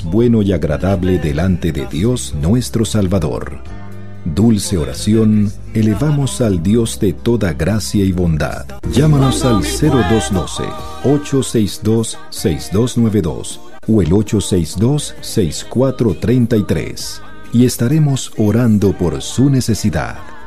bueno y agradable delante de Dios nuestro Salvador. Dulce oración, elevamos al Dios de toda gracia y bondad. Llámanos al 0212-862-6292 o el 862-6433 y estaremos orando por su necesidad.